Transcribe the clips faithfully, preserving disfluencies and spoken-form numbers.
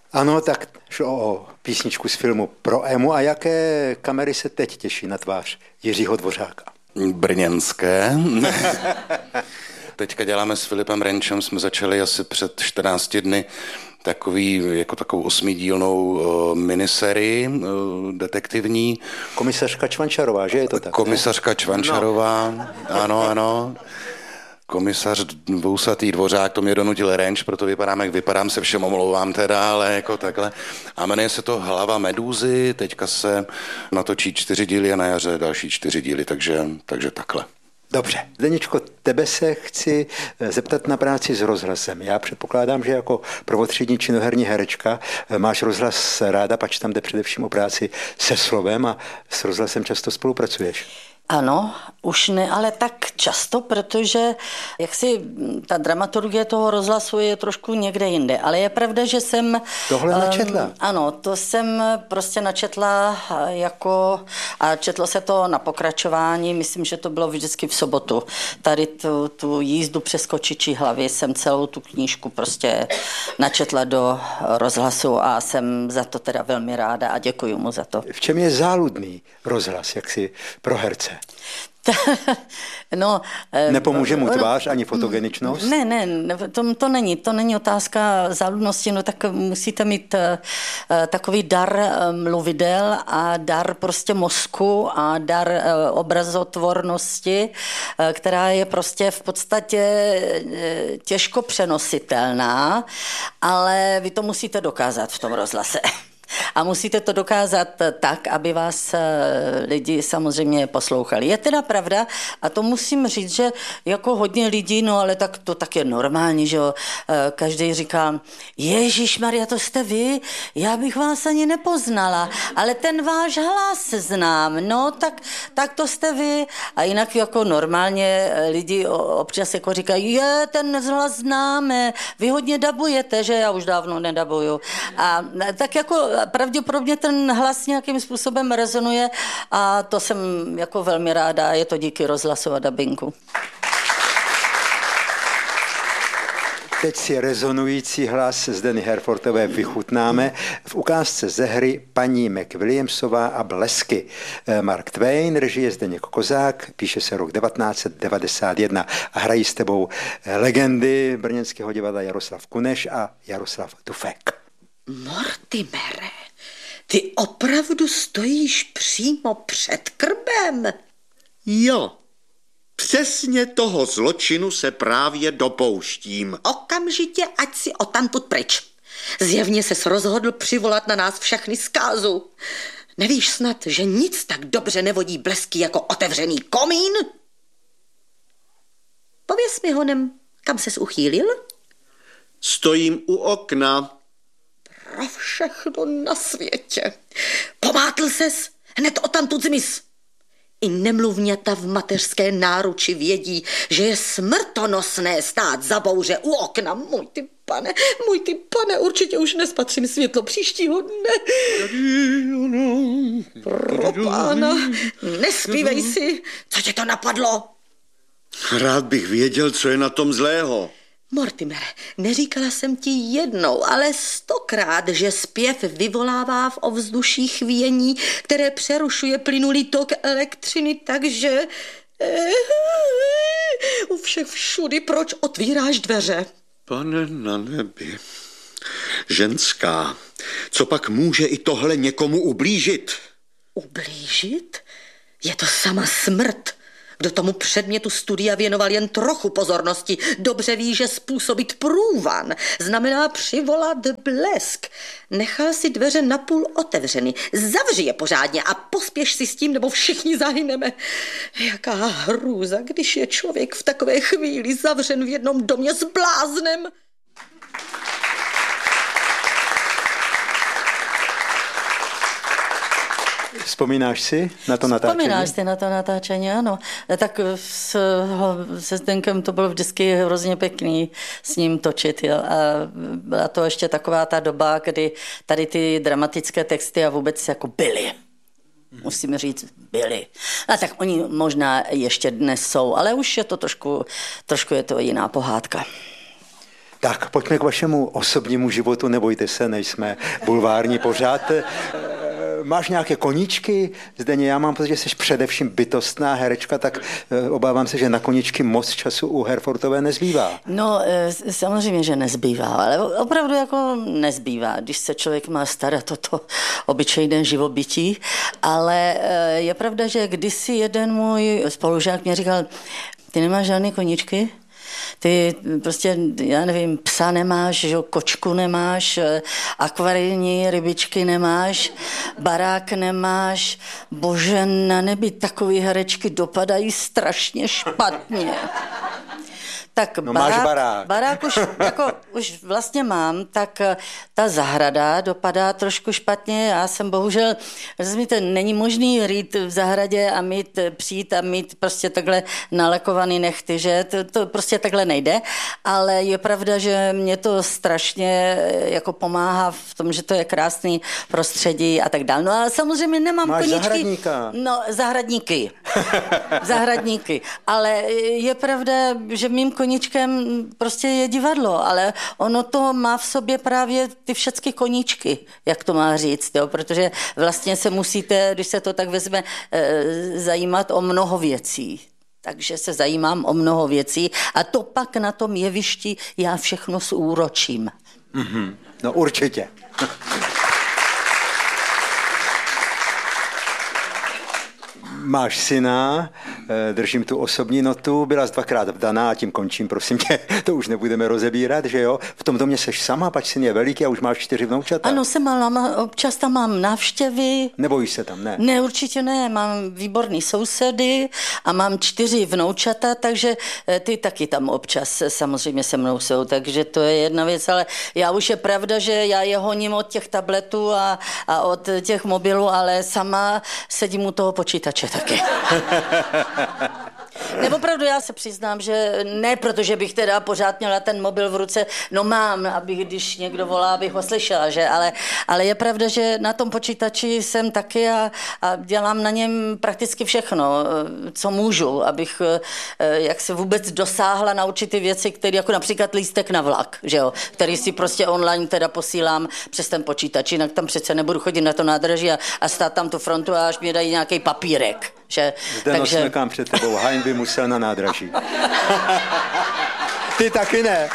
Ano, tak šlo o písničku z filmu Pro Emu. A jaké kamery se teď těší na tvář Jiřího Dvořáka? Brněnské. Teďka děláme s Filipem Renčem, jsme začali asi před čtrnácti dny takový, jako takovou osmidílnou uh, miniserii uh, detektivní. Komisařka Čvančarová, že je to tak? Komisařka Čvančarová, no. ano, ano. Komisař Vousatý Dvořák, to mě donutil Renč, proto vypadám, jak vypadám, se všem omlouvám teda, ale jako takhle. A jmenuje se to Hlava medúzy, teďka se natočí čtyři díly a na jaře další čtyři díly, takže, takže takhle. Dobře. Zdeněčko, tebe se chci zeptat na práci s rozhlasem. Já předpokládám, že jako prvotřídní činoherní herečka máš rozhlas ráda, pač tam jde především o práci se slovem a s rozhlasem často spolupracuješ. Ano, už ne, ale tak často, protože jaksi ta dramaturgie toho rozhlasu je trošku někde jinde. Ale je pravda, že jsem... Tohle načetla. Um, ano, to jsem prostě načetla jako... A četlo se to na pokračování, myslím, že to bylo vždycky v sobotu. Tady tu, tu jízdu přes kočičí hlavy jsem celou tu knížku prostě načetla do rozhlasu a jsem za to teda velmi ráda a děkuji mu za to. V čem je záludný rozhlas, jak si pro herce? No, nepomůže mu tvář ani fotogeničnost? Ne, ne, to, to není. To není otázka záludnosti, no tak musíte mít uh, takový dar mluvidel a dar prostě mozku a dar uh, obrazotvornosti, uh, která je prostě v podstatě uh, těžko přenositelná, ale vy to musíte dokázat v tom rozhlase. A musíte to dokázat tak, aby vás lidi samozřejmě poslouchali. Je teda pravda, a to musím říct, že jako hodně lidí, no ale tak to tak je normální, že jo, každý říká, Ježišmarja, to jste vy, já bych vás ani nepoznala, ale ten váš hlas znám, no tak, tak to jste vy. A jinak jako normálně lidi občas jako říkají, je, ten hlas známe, vy hodně dabujete, že já už dávno nedabuju. A tak jako pravděpodobně ten hlas nějakým způsobem rezonuje a to jsem jako velmi ráda a je to díky rozhlasu a dabingu. Teď si rezonující hlas Zdeny Herfortové vychutnáme v ukázce ze hry Paní McWilliamsová a blesky. Mark Twain, režie Zdeněk Kozák, píše se rok devatenáct set devadesát jedna a hrají s tebou legendy brněnského divadla Jaroslav Kuneš a Jaroslav Dufek. Mortimere, ty opravdu stojíš přímo před krbem? Jo, přesně toho zločinu se právě dopouštím. Okamžitě, ať si odtamtud pryč. Zjevně ses rozhodl přivolat na nás všechny zkázu. Nevíš snad, že nic tak dobře nevodí blesky jako otevřený komín? Pověz mi honem, kam ses uchýlil? Stojím u okna. Pro všechno na světě. Pomátl ses, hned odtamtud zmiz. I nemluvňata v mateřské náruči vědí, že je smrtonosné stát za bouře u okna. Můj ty pane, můj ty pane, určitě už nespatřím světlo příštího dne. Pro pána, nespívej si, co tě to napadlo? Rád bych věděl, co je na tom zlého. Mortimere, neříkala jsem ti jednou, ale stokrát, že zpěv vyvolává v ovzduší chvění, které přerušuje plynulý tok elektřiny, takže u všech všudy proč otvíráš dveře? Pane na nebi, ženská, co pak může i tohle někomu ublížit? Ublížit? Je to sama smrt. Kdo tomu předmětu studia věnoval jen trochu pozornosti, dobře ví, že způsobit průvan znamená přivolat blesk. Nechal si dveře napůl otevřeny. Zavři je pořádně a pospěš si s tím, nebo všichni zahyneme. Jaká hrůza, když je člověk v takové chvíli zavřen v jednom domě s bláznem. Vzpomínáš si na to natáčení? Vzpomínáš si na to natáčení, ano. Tak s, se Zdenkem to bylo vždycky hrozně pěkný s ním točit. Jo. A byla to ještě taková ta doba, kdy tady ty dramatické texty a vůbec jako byly. Musím říct, byli. A tak oni možná ještě dnes jsou, ale už je to trošku, trošku je to jiná pohádka. Tak, pojďme k vašemu osobnímu životu, nebojte se, nejsme bulvární pořád. Máš nějaké koníčky? Zdeně, já mám pocit, že jsi především bytostná herečka, tak obávám se, že na koníčky moc času u Herfortové nezbývá. No, samozřejmě, že nezbývá, ale opravdu jako nezbývá, když se člověk má starat o to obyčejné živobytí, ale je pravda, že kdysi jeden můj spolužák mě říkal, ty nemáš žádný koníčky? Ty prostě, já nevím, psa nemáš, že, kočku nemáš, akvarijní rybičky nemáš, barák nemáš, bože na nebi, takový herečky dopadají strašně špatně. Tak no barák, máš barák. barák už, jako, už vlastně mám, tak ta zahrada dopadá trošku špatně. Já jsem bohužel, rozumíte, není možný rýt v zahradě a mít, přijít a mít prostě takhle nalakovaný nechty, že to, to prostě takhle nejde, ale je pravda, že mě to strašně jako pomáhá v tom, že to je krásný prostředí a tak dále. No a samozřejmě nemám máš koníčky. Zahradníka. No, zahradníky. Zahradníky. Ale je pravda, že mým koníčkem prostě je divadlo, ale ono to má v sobě právě ty všechny koníčky, jak to má říct, jo? Protože vlastně se musíte, když se to tak vezme, zajímat o mnoho věcí. Takže se zajímám o mnoho věcí a to pak na tom jevišti já všechno zúročím. Mm-hmm. No určitě. Máš syna, držím tu osobní notu, byla jsi dvakrát vdaná a tím končím, prosím tě, to už nebudeme rozebírat, že jo? V tom domě seš sama, pač syn je veliký a už máš čtyři vnoučata. Ano, jsem malá, občas tam mám návštěvy. Nebojíš se tam, ne? Ne, určitě ne, mám výborný sousedy a mám čtyři vnoučata, takže ty taky tam občas samozřejmě se mnou jsou, takže to je jedna věc, ale já už je pravda, že já je honím od těch tabletů a, a od těch mobilů, ale sama sedím u toho počítače taky. Nebo opravdu já se přiznám, že ne, protože bych teda pořád měla ten mobil v ruce, no mám, abych, když někdo volá, abych ho slyšela, že? Ale, ale je pravda, že na tom počítači jsem taky a, a dělám na něm prakticky všechno, co můžu, abych jak se vůbec dosáhla na určité věci, které jako například lístek na vlak, že jo? Který si prostě online teda posílám přes ten počítač, jinak tam přece nebudu chodit na to nádraží a, a stát tam tu frontu a až mě dají nějaký papírek. Že, Zdeno takže... smekám před tebou, Hein by musel na nádraží. Ty taky ne.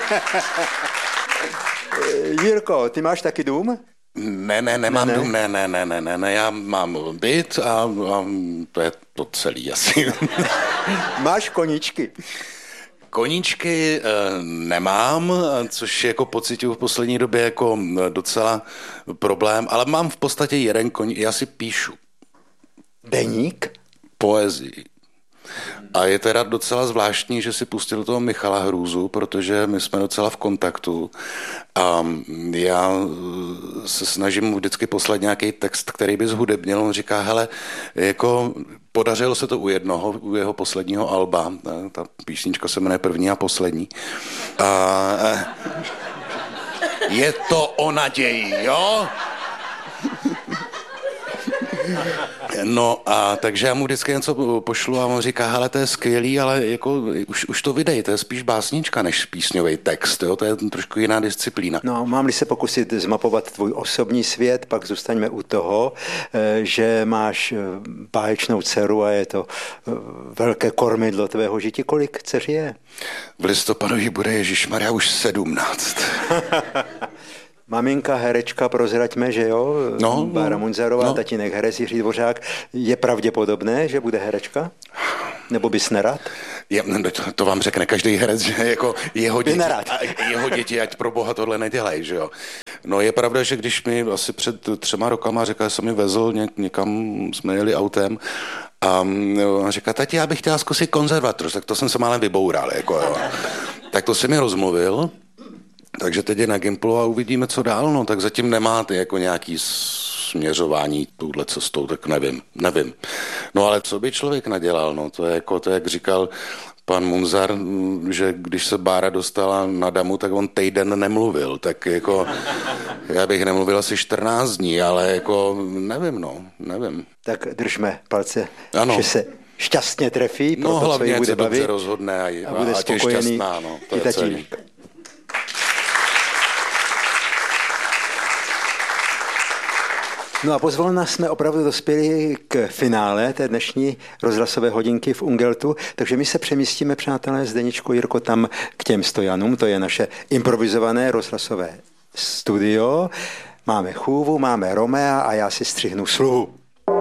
Jirko, ty máš taky dům? Ne, ne, nemám ne, ne. dům, ne, ne, ne, ne, ne, ne, já mám byt a, a to je to celý asi. Máš koníčky? Koníčky e, nemám, což jako pocituju v poslední době jako docela problém, ale mám v podstatě jeden koníček, já si píšu. Deník? Poezii. A je teda docela zvláštní, že si pustil toho Michala Hrůzu, protože my jsme docela v kontaktu a já se snažím mu vždycky poslat nějaký text, který by zhudebnil. On říká, hele, jako podařilo se to u jednoho, u jeho posledního alba, ta písnička se jmenuje První a poslední. A je to o naději, jo? No a takže já mu vždycky něco pošlu a on říká, hele, to je skvělý, ale jako už, už to vydej, to je spíš básnička než písňový text, jo? To je trošku jiná disciplína. No, mám-li se pokusit zmapovat tvůj osobní svět, pak zůstaňme u toho, že máš báječnou dceru a je to velké kormidlo tvého žití. Kolik dceři je? V listopadu jí bude ježišmarja už sedmnáct. Maminka, herečka, prozraďme, že jo? No, Bára Munzarová, no. Tatínek herec Jiří Dvořák. Je pravděpodobné, že bude herečka? Nebo bys nerad? Je, to, to vám řekne každý herec, že jako jeho děti, jeho děti, ať pro boha tohle nedělají, že jo? No je pravda, že když mi asi před třema rokama řekla, že jsem mi vezl ně, někam, jsme jeli autem a on říká, tati, já bych chtěla zkusit konzervatoř, tak to jsem se málem vyboural, jako jo. Tak to si mi rozmluvil. Takže teď je na Gimplu a uvidíme, co dál, no, tak zatím nemáte jako nějaký směřování touhle cestou, tak nevím, nevím. No ale co by člověk nadělal, no, to je jako, to jak říkal pan Munzar, že když se Bára dostala na damu, tak on týden nemluvil, tak jako, já bych nemluvil asi čtrnáct dní, ale jako, nevím, no, nevím. Tak držme palce, ano. Že se šťastně trefí, no, proto, co jí bude bavit. Rozhodne a, a bude a spokojený šťastná, no, to je celý. No a pozvolna jsme opravdu dospěli k finále té dnešní rozhlasové hodinky v Ungeltu, takže my se přemístíme, přátelé, Zdeničko, Jirko, tam k těm stojanům, to je naše improvizované rozhlasové studio. Máme chůvu, máme Romea a já si střihnu sluhu.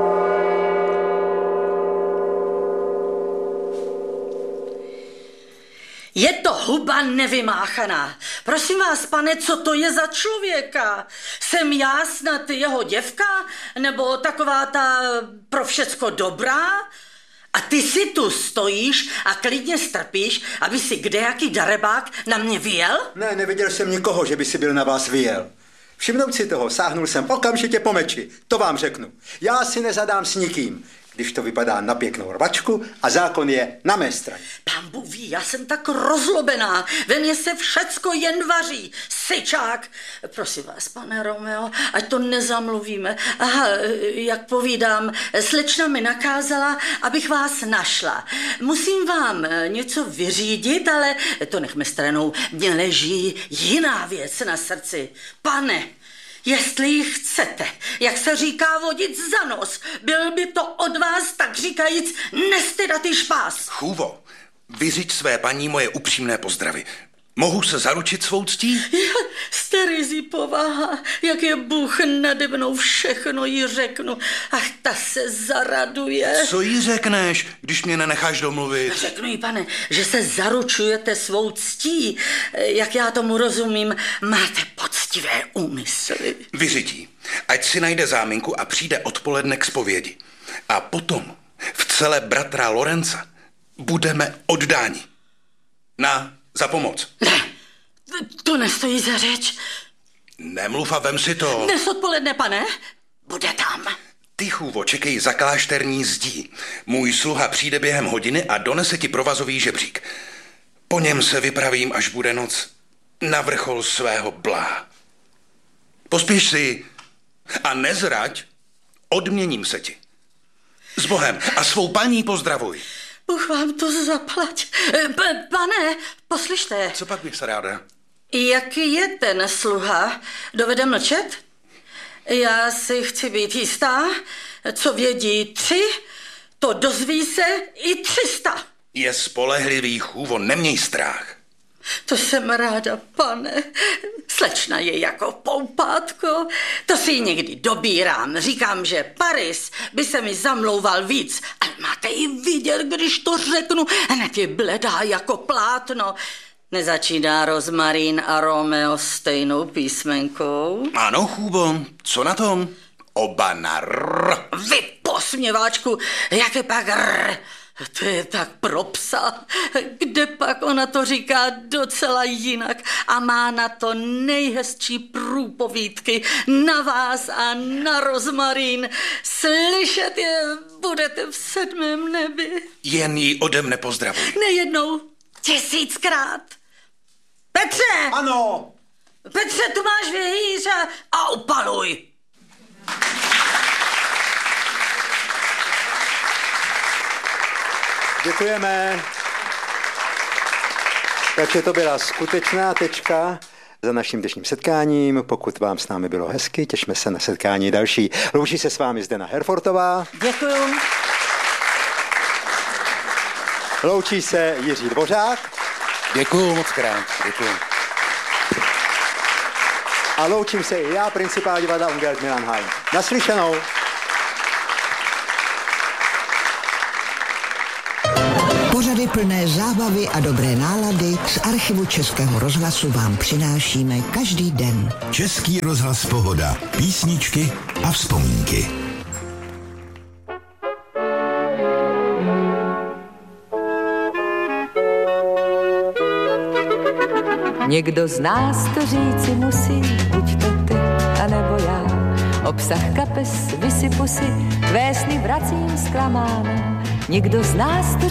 Je to huba nevymáchaná. Prosím vás, pane, co to je za člověka? Jsem já snad jeho děvka? Nebo taková ta pro všecko dobrá? A ty si tu stojíš a klidně strpíš, aby si kdejaký darebák na mě vyjel? Ne, neviděl jsem nikoho, že by si byl na vás vyjel. Všimnout si toho, sáhnul jsem okamžitě po meči, to vám řeknu. Já si nezadám s nikým, když to vypadá na pěknou rvačku a zákon je na mé straně. Pán Bůh ví, já jsem tak rozlobená, ve mně se všecko jen vaří. Syčák. Prosím vás, pane Romeo, ať to nezamluvíme. Aha, jak povídám, slečna mi nakázala, abych vás našla. Musím vám něco vyřídit, ale to nechme stranou. Mně leží jiná věc na srdci. Pane, jestli ji chcete, jak se říká, vodit za nos, byl by to od vás, tak říkajíc, nestydatý špás. Chůvo, vyřiď své paní moje upřímné pozdravy. Mohu se zaručit svou ctí? Jste ryzí povaha, jak je Bůh nade mnou, všechno jí řeknu. Ach, ta se zaraduje. Co jí řekneš, když mě nenecháš domluvit? Řeknu jí, pane, že se zaručujete svou ctí. Jak já tomu rozumím, máte poctivé úmysly. Vyřiď, ať si najde záminku a přijde odpoledne k zpovědi. A potom v celé bratra Lorenza budeme oddáni. Na za pomoc. Ne, to nestojí za řeč. Nemluv a vem si to. Dnes odpoledne, pane, bude tam. Ty, chůvo, čekej za klášterní zdí. Můj sluha přijde během hodiny a donese ti provazový žebřík. Po něm se vypravím, až bude noc, na vrchol svého blá. Pospěš si a nezrať, odměním se ti. S Bohem a svou paní pozdravuj. Bůh vám to zaplať. P- pane, poslyšte. Co pak bych se ráda? Jaký je ten sluha? Dovede mlčet? Já si chci být jistá, co vědí tři, to dozví se i třista. Je spolehlivý, chůvo, neměj strach. To jsem ráda, pane. Slečna je jako poupátko. To si ji někdy dobírám. Říkám, že Paris by se mi zamlouval víc. Ale máte ji vidět, když to řeknu. Hned je bledá jako plátno. Nezačíná Rozmarín a Romeo stejnou písmenkou? Ano, chůvo, co na tom? Oba na r. Vy posměváčku, jaké pak r? To je tak pro psa, kde pak ona to říká docela jinak a má na to nejhezčí průpovídky na vás a na Rozmarín. Slyšet je budete v sedmém nebi. Jen jí ode mne pozdravuj. Nejednou, tisíckrát. Petře! Ano! Petře, tu máš vějíř a, a upaluj. Děkujeme. Takže to byla skutečná tečka za naším dnešním setkáním. Pokud vám s námi bylo hezky, těšíme se na setkání další. Loučí se s vámi Zdena Herfortová. Děkuju. Loučí se Jiří Dvořák. Děkuju moc krát. Děkuju. A loučím se i já, principál divadla Ungelt Milan Hein. Naslyšenou. Pořady plné zábavy a dobré nálady z archivu Českého rozhlasu vám přinášíme každý den. Český rozhlas Pohoda. Písničky a vzpomínky. Někdo z nás to říci musí, buď to ty, anebo já. Obsah kapes vysypu si, tvé sny vracím zklamána. Někdo z nás to